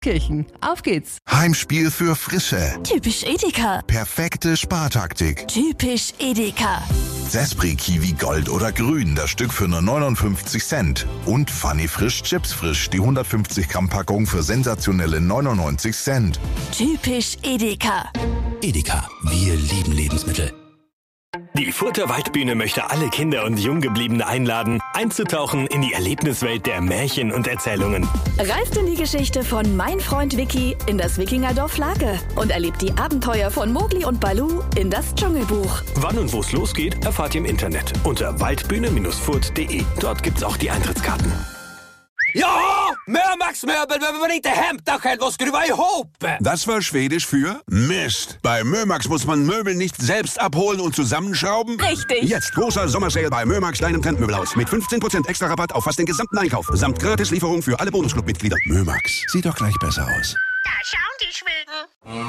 Kirchen. Auf geht's. Heimspiel für Frische. Typisch Edeka. Perfekte Spartaktik. Typisch Edeka. Sespri Kiwi Gold oder Grün, das Stück für nur 59 Cent. Und Funny Frisch Chips Frisch, die 150 Gramm Packung für sensationelle 99 Cent. Typisch Edeka. Edeka, wir lieben Lebensmittel. Die Further Waldbühne möchte alle Kinder und Junggebliebene einladen, einzutauchen in die Erlebniswelt der Märchen und Erzählungen. Reist in die Geschichte von Mein Freund Vicky in das Wikingerdorf Lage und erlebt die Abenteuer von Mowgli und Baloo in das Dschungelbuch. Wann und wo es losgeht, erfahrt ihr im Internet unter waldbühne-furt.de. Dort gibt's auch die Eintrittskarten. Ja, Mörmax Möbel, wenn man inte hämtar själv, vad ska du vara ihop? Das war Schwedisch für Mist. Bei Mörmax muss man Möbel nicht selbst abholen und zusammenschrauben. Richtig. Jetzt großer Sommersale bei Mörmax, deinem Trendmöbelhaus. Mit 15% extra Rabatt auf fast den gesamten Einkauf. Samt Gratislieferung für alle Bonusclub-Mitglieder. Mörmax, sieht doch gleich besser aus. Da schauen die Schweden.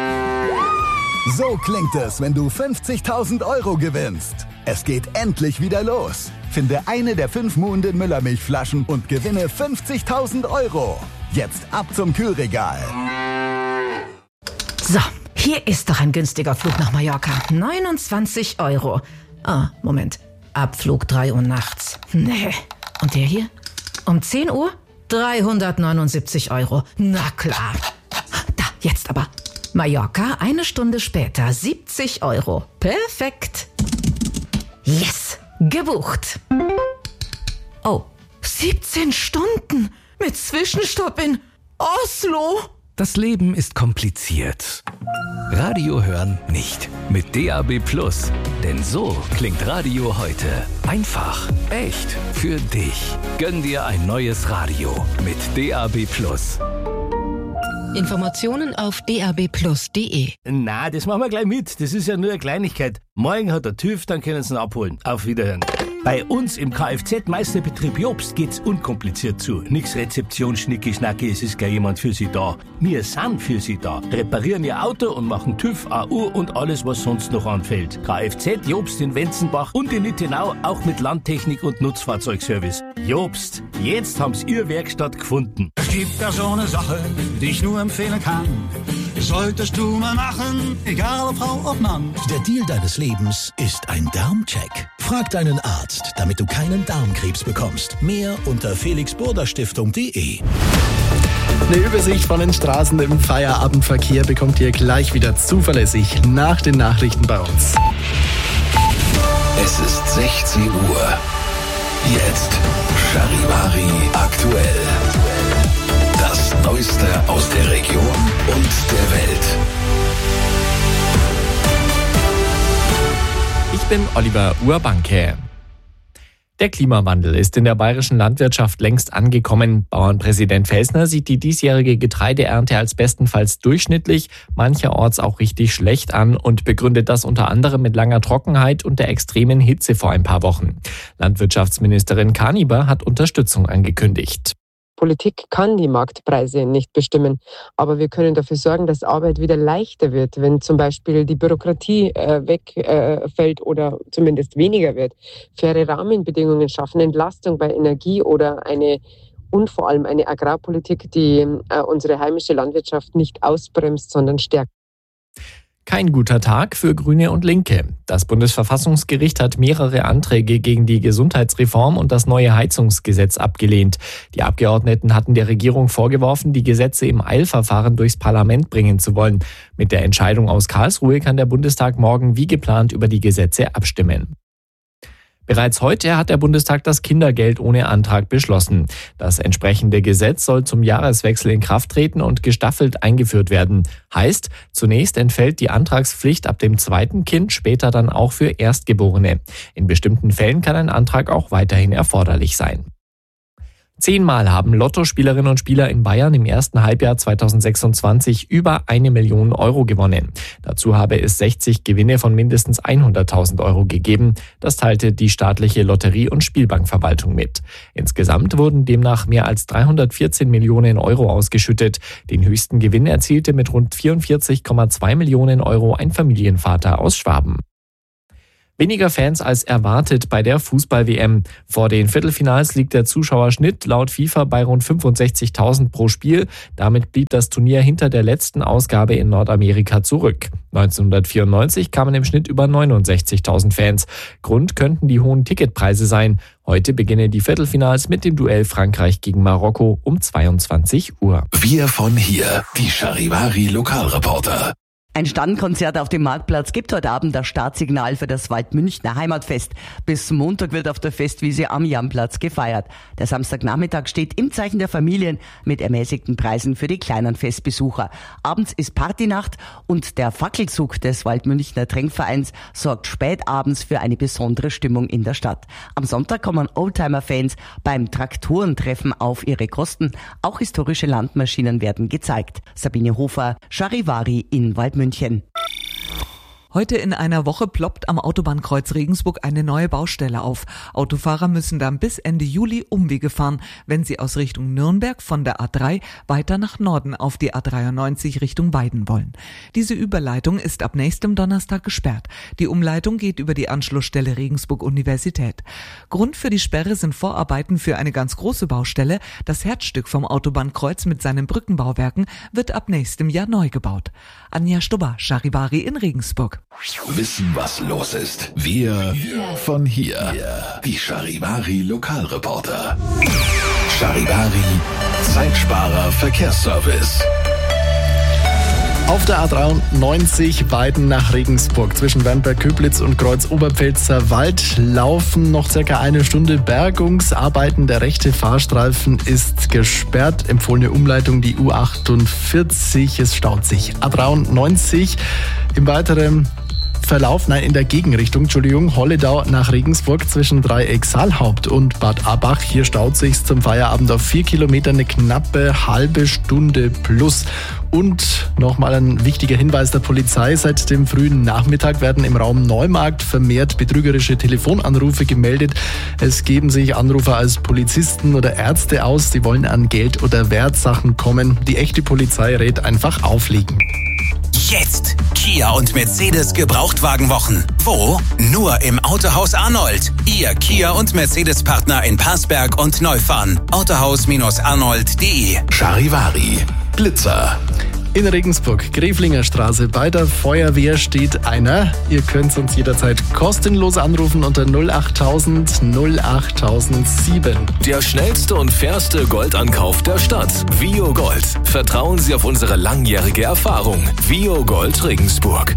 So klingt es, wenn du 50.000 Euro gewinnst. Es geht endlich wieder los. Finde eine der 5 Muhnden Müllermilchflaschen und gewinne 50.000 Euro. Jetzt ab zum Kühlregal. So, hier ist doch ein günstiger Flug nach Mallorca. 29 Euro. Ah, Moment. Abflug 3 Uhr nachts. Nee. Und der hier? Um 10 Uhr? 379 Euro. Na klar. Da, jetzt aber. Mallorca, 1 Stunde später, 70 Euro. Perfekt. Yes, gebucht. Oh, 17 Stunden mit Zwischenstopp in Oslo. Das Leben ist kompliziert. Radio hören nicht. Mit DAB+. Denn so klingt Radio heute. Einfach, echt, für dich. Gönn dir ein neues Radio mit DAB+. Informationen auf dabplus.de. Na, das machen wir gleich mit. Das ist ja nur eine Kleinigkeit. Morgen hat der TÜV, dann können Sie ihn abholen. Auf Wiederhören. Bei uns im Kfz-Meisterbetrieb Jobst geht's unkompliziert zu. Nix Rezeption, Schnicki-Schnacki, es ist gleich jemand für Sie da. Wir sind für Sie da. Reparieren Ihr Auto und machen TÜV, AU und alles, was sonst noch anfällt. Kfz Jobst in Wenzenbach und in Nittenau, auch mit Landtechnik und Nutzfahrzeugservice. Jobst, jetzt haben's Ihr Werkstatt gefunden. Es gibt da so eine Sache, die ich nur empfehlen kann. Solltest du mal machen, egal ob Frau, ob Mann. Der Deal deines Lebens ist ein Darmcheck. Frag deinen Arzt, damit du keinen Darmkrebs bekommst. Mehr unter felixburderstiftung.de. Eine Übersicht von den Straßen im Feierabendverkehr bekommt ihr gleich wieder zuverlässig nach den Nachrichten bei uns. Es ist 16 Uhr. Jetzt Charivari aktuell. Das Neueste aus der Region und der Welt. Ich bin Oliver Urbanke. Der Klimawandel ist in der bayerischen Landwirtschaft längst angekommen. Bauernpräsident Felsner sieht die diesjährige Getreideernte als bestenfalls durchschnittlich, mancherorts auch richtig schlecht an und begründet das unter anderem mit langer Trockenheit und der extremen Hitze vor ein paar Wochen. Landwirtschaftsministerin Kaniber hat Unterstützung angekündigt. Politik kann die Marktpreise nicht bestimmen, aber wir können dafür sorgen, dass Arbeit wieder leichter wird, wenn zum Beispiel die Bürokratie wegfällt oder zumindest weniger wird. Faire Rahmenbedingungen schaffen, Entlastung bei Energie oder und vor allem eine Agrarpolitik, die unsere heimische Landwirtschaft nicht ausbremst, sondern stärkt. Kein guter Tag für Grüne und Linke. Das Bundesverfassungsgericht hat mehrere Anträge gegen die Gesundheitsreform und das neue Heizungsgesetz abgelehnt. Die Abgeordneten hatten der Regierung vorgeworfen, die Gesetze im Eilverfahren durchs Parlament bringen zu wollen. Mit der Entscheidung aus Karlsruhe kann der Bundestag morgen wie geplant über die Gesetze abstimmen. Bereits heute hat der Bundestag das Kindergeld ohne Antrag beschlossen. Das entsprechende Gesetz soll zum Jahreswechsel in Kraft treten und gestaffelt eingeführt werden. Heißt, zunächst entfällt die Antragspflicht ab dem 2. Kind, später dann auch für Erstgeborene. In bestimmten Fällen kann ein Antrag auch weiterhin erforderlich sein. 10-mal haben Lottospielerinnen und Spieler in Bayern im ersten Halbjahr 2026 über 1 Million Euro gewonnen. Dazu habe es 60 Gewinne von mindestens 100.000 Euro gegeben. Das teilte die staatliche Lotterie- und Spielbankverwaltung mit. Insgesamt wurden demnach mehr als 314 Millionen Euro ausgeschüttet. Den höchsten Gewinn erzielte mit rund 44,2 Millionen Euro ein Familienvater aus Schwaben. Weniger Fans als erwartet bei der Fußball-WM. Vor den Viertelfinals liegt der Zuschauerschnitt laut FIFA bei rund 65.000 pro Spiel. Damit blieb das Turnier hinter der letzten Ausgabe in Nordamerika zurück. 1994 kamen im Schnitt über 69.000 Fans. Grund könnten die hohen Ticketpreise sein. Heute beginnen die Viertelfinals mit dem Duell Frankreich gegen Marokko um 22 Uhr. Wir von hier, die Charivari Lokalreporter. Ein Standkonzert auf dem Marktplatz gibt heute Abend das Startsignal für das Waldmünchner Heimatfest. Bis Montag wird auf der Festwiese am Jahnplatz gefeiert. Der Samstagnachmittag steht im Zeichen der Familien mit ermäßigten Preisen für die kleinen Festbesucher. Abends ist Partynacht und der Fackelzug des Waldmünchner Trinkvereins sorgt spätabends für eine besondere Stimmung in der Stadt. Am Sonntag kommen Oldtimer-Fans beim Traktorentreffen auf ihre Kosten. Auch historische Landmaschinen werden gezeigt. Sabine Hofer, Charivari in Waldmünchen. Heute in einer Woche ploppt am Autobahnkreuz Regensburg eine neue Baustelle auf. Autofahrer müssen dann bis Ende Juli Umwege fahren, wenn sie aus Richtung Nürnberg von der A3 weiter nach Norden auf die A93 Richtung Weiden wollen. Diese Überleitung ist ab nächstem Donnerstag gesperrt. Die Umleitung geht über die Anschlussstelle Regensburg Universität. Grund für die Sperre sind Vorarbeiten für eine ganz große Baustelle. Das Herzstück vom Autobahnkreuz mit seinen Brückenbauwerken wird ab nächstem Jahr neu gebaut. Anja Stubber, Charivari in Regensburg. Wissen, was los ist. Wir von hier. Die Charivari Lokalreporter. Charivari Zeitsparer Verkehrsservice. Auf der A93 Weiden nach Regensburg zwischen Wernberg-Köblitz und Kreuz-Oberpfälzer Wald laufen noch circa eine Stunde Bergungsarbeiten. Der rechte Fahrstreifen ist gesperrt. Empfohlene Umleitung die U48. Es staut sich. A93 im weiteren Verlauf, in der Gegenrichtung, Holledau nach Regensburg zwischen Dreieck Saalhaupt und Bad Abach. Hier staut sich's zum Feierabend auf 4 Kilometer, eine knappe halbe Stunde plus. Und nochmal ein wichtiger Hinweis der Polizei. Seit dem frühen Nachmittag werden im Raum Neumarkt vermehrt betrügerische Telefonanrufe gemeldet. Es geben sich Anrufer als Polizisten oder Ärzte aus. Sie wollen an Geld- oder Wertsachen kommen. Die echte Polizei rät einfach auflegen. Jetzt Kia und Mercedes Gebrauchtwagenwochen. Wo? Nur im Autohaus Arnold. Ihr Kia und Mercedes Partner in Parsberg und Neufahren. Autohaus-arnold.de. Charivari Blitzer. In Regensburg, Greflinger Straße, bei der Feuerwehr steht einer. Ihr könnt uns jederzeit kostenlos anrufen unter 08000 08007. Der schnellste und fairste Goldankauf der Stadt. Vio Gold. Vertrauen Sie auf unsere langjährige Erfahrung. Vio Gold Regensburg.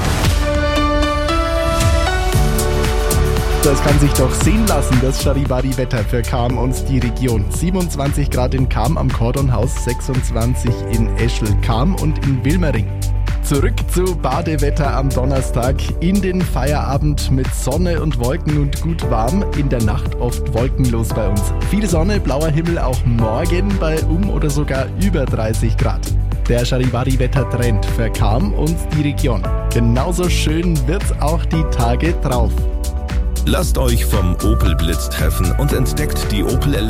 Das kann sich doch sehen lassen, das Charivari-Wetter für Cham und die Region. 27 Grad in Cham am Kordonhaus, 26 in Eschl, Cham und in Wilmering. Zurück zu Badewetter am Donnerstag. In den Feierabend mit Sonne und Wolken und gut warm. In der Nacht oft wolkenlos bei uns. Viel Sonne, blauer Himmel auch morgen bei oder sogar über 30 Grad. Der Charivari-Wetter-Trend für Cham und die Region. Genauso schön wird's auch die Tage drauf. Lasst euch vom Opel Blitz treffen und entdeckt die Opel